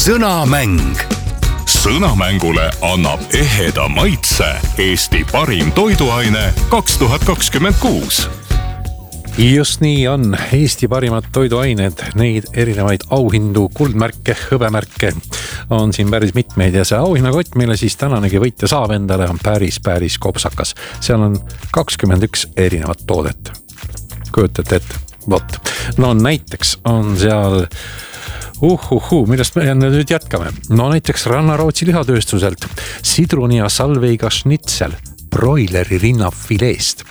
Sõnamäng. Sõnamängule annab eheda maitse Eesti parim toiduaine 2026. Just nii on Eesti parimad toiduained, neid erinevaid auhindu, kuldmärke, hõbemärke on siin päris mitmeid ja see auhinnakott, mille siis tänanegi võitja saab endale, on päris kopsakas. Seal on 21 erinevat toodet. Kujutate ette, vot. No näiteks on seal millest me nüüd jätkame. No näiteks Rannarootsi lihatööstuselt sidruni ja salveiga schnitzel broileri rinnafileest.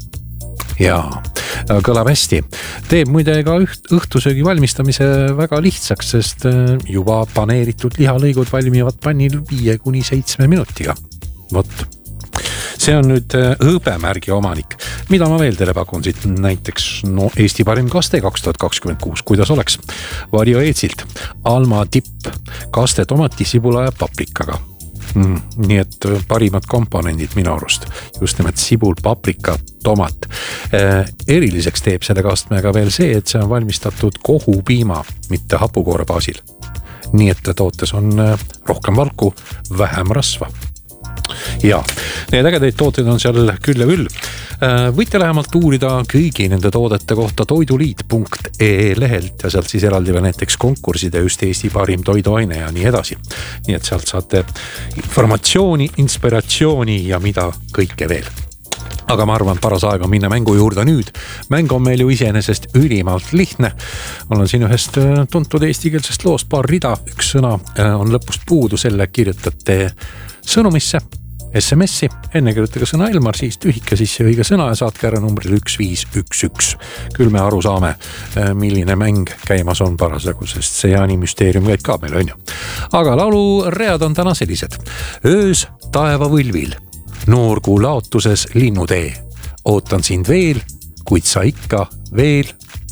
Jaa, kõlab hästi. Teeb muide ka õhtusöögi valmistamise väga lihtsaks, sest juba paneeritud lihalõigud valmivad pannil 5-7 minutiga. Vot. See on nüüd hõbemärgi omanik. Mida ma veel teile pakun siit? Näiteks Eesti parim kaste 2026. Kuidas oleks? Varjo Eetsilt Alma tipp kaste tomati, sibula ja paprikaga. Nii et parimad komponendid minu arust. Just nimelt sibul, paprika, tomat. Eriliseks teeb selle kastmega veel see, et see on valmistatud kohupiima, mitte hapukoore baasil. Nii et tootes on rohkem valku, vähem rasva. Ja, need ägedaid tooted on seal küll ja küll. Võite lähemalt uurida kõigi nende toodete kohta toiduliit.ee lehelt ja sealt siis eraldi veel näiteks konkurside just Eesti parim toiduaine ja nii edasi. Nii et sealt saate informatsiooni, inspiratsiooni ja mida kõike veel. Aga ma arvan, paras aeg on minna mängu juurde nüüd. Mäng on meil ju iseenesest ülimalt lihtne. Mul on siin ühest tuntud eestikeelsest loost paar rida. Üks sõna on lõpust puudu, selle kirjutate sõnumisse, SMS-i, enne kirjutage sõna Elmar, siis tühike sisse õige sõna ja saatke ära numbril 1511. Küll me aru saame, milline mäng käimas on parasjagu, sest see Jaani müsteerium käib ka meil on ju. Aga laulu read on täna sellised. Öös taeva võlvil, noorkuu laotuses linnutee. Ootan sind veel, kuid sa ikka veel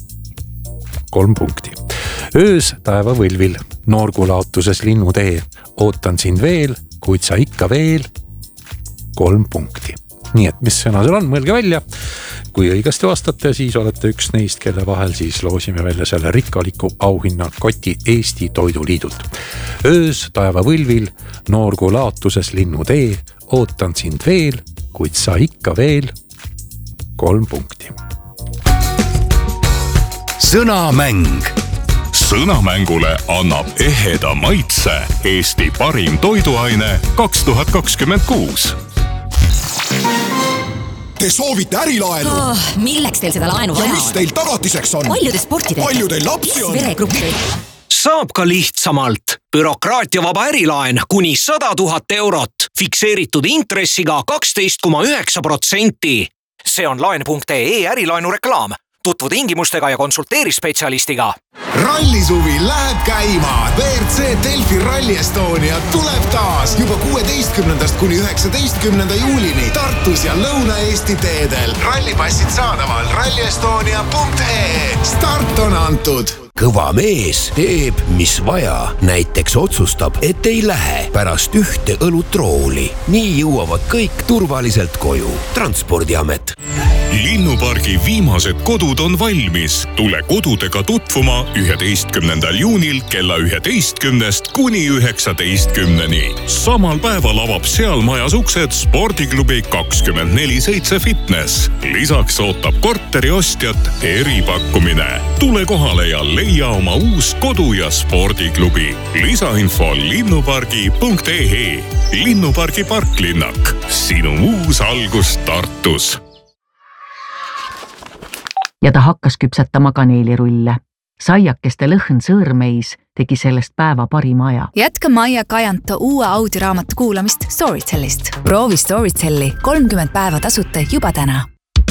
3 punkti. Öös taeva võlvil, noorkuu laotuses linnutee. Ootan sind veel, kuid sa ikka veel 3 punkti. Nii et mis sõna seal on, mõelge välja. Kui õigesti vastate, siis olete üks neist, kelle vahel siis loosime välja selle rikkaliku auhinna koti Eesti Toiduliidult. Öös taeva võlvil, noorkuu laotuses linnutee. Ootan sind veel, kuid sa ikka veel 3 punkti. Sõnamäng. Sõnamängule annab eheda maitse Eesti parim toiduaine 2026. Te soovite ärilaenu? Milleks teil seda laenu vaja ja mis teil tagatiseks on? Palju te sporti teete? Palju teil lapsi on? Veregruppi. Saab ka lihtsamalt. Bürokraatiavaba ärilaen kuni 100 000 eurot. Fikseeritud intressiga 12,9%. See on laen.ee ärilaenu reklaam. Tutvu tingimustega ja konsulteeri spetsialistiga. Rallisuvi läheb käima. WRC Delfi Rally Estonia tuleb taas juba 16. kuni 19. juulini Tartus ja Lõuna-Eesti teedel. Rallipassid saadaval rallyestonia.ee. Start on antud. Kõva mees teeb, mis vaja. Näiteks otsustab, et ei lähe pärast ühte õlutrooli. Nii jõuavad kõik turvaliselt koju. Transpordiamet. Linnupargi viimased kodud on valmis. Tule kodudega tutvuma 11. juunil kella 11 kuni 19. Samal päeval avab seal majas uksed spordiklubi 24/7 fitness. Lisaks ootab korteri ostjat eripakkumine. Tule kohale ja leia oma uus kodu ja spordiklubi. Lisainfo linnupargi.ee. Linnupargi parklinnak. Sinu uus algus Tartus. Ja ta hakkas küpsetama kaneelirulle. Saiakeste lõhn sõõrmeis tegi sellest päeva parima aja. Jätka Maia Kajanto uue audioraamatu kuulamist Storytellist. Proovi Storytelli 30 päeva tasuta juba täna.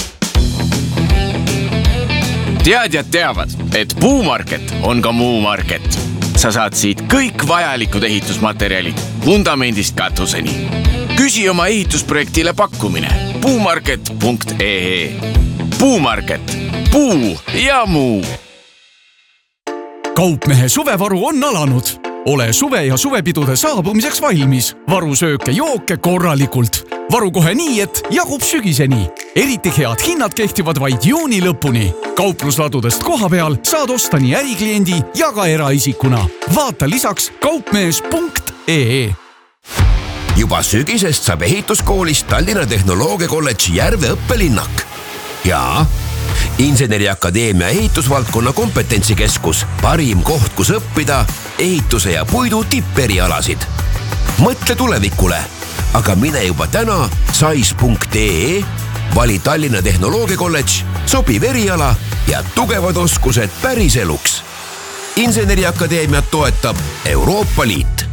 Teadjad teavad, et Puumarket on ka Muumarket. Sa saad siit kõik vajalikud ehitusmaterjalid vundamendist katuseni. Küsi oma ehitusprojektile pakkumine puumarket.ee. Puumarket. Puu ja muu. Kaupmehe suvevaru on alanud. Ole suve ja suvepidude saabumiseks valmis. Varu sööke jooke korralikult. Varu kohe nii, et jagub sügiseni. Eriti head hinnad kehtivad vaid juuni lõpuni. Kauplusladudest koha peal saad osta nii ärikliendi ja ka eraisikuna. Vaata lisaks kaupmees.ee. Juba sügisest saab ehituskoolist Tallinna Tehnoloogiakolledži Järve õppelinnak. Ja Inseneriakadeemia ehitusvaldkonna kompetentsikeskus, parim koht, kus õppida ehituse ja puidu tipperialasid. Mõtle tulevikule, aga mine juba täna sais.ee, vali Tallinna Tehnoloogiakolledž, sobiv eriala ja tugevad oskused päriseluks. Inseneriakadeemiat toetab Euroopa Liit.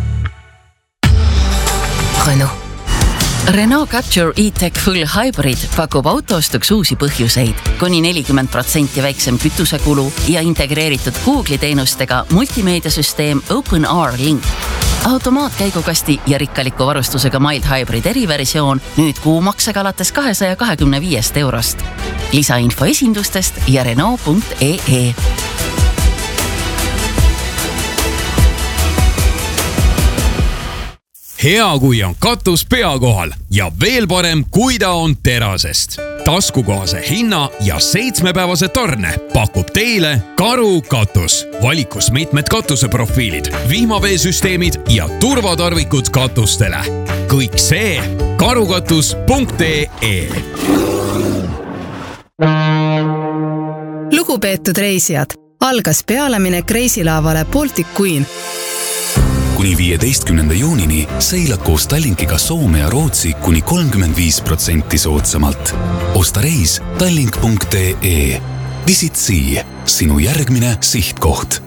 Renault Capture E-Tech Full Hybrid pakub autoostuks uusi põhjuseid, kuni 40% väiksem kütusekulu ja integreeritud Google'i teenustega multimeediasüsteem OpenR Link. Automaatkäigukasti ja rikkaliku varustusega Mild Hybrid eriversioon nüüd kuumaksega alates 225 €. Lisainfo esindustest ja Renault.ee. Hea, kui on katus pea kohal ja veel parem, kui ta on terasest. Taskukohase hinna ja 7-päevase tarne pakub teile Karu katus. Valikus mitmed katuseprofiilid, vihmaveesüsteemid ja turvatarvikud katustele. Kõik see karukatus.ee. Lugupeetud reisijad, algas pealeminek reisilaavale Baltic Queen. Kuni 15. juunini seilad koos Tallinkiga Soome ja Rootsi kuni 35% soodsamalt. Osta reis tallink.ee. Visit Sea, sinu järgmine sihtkoht.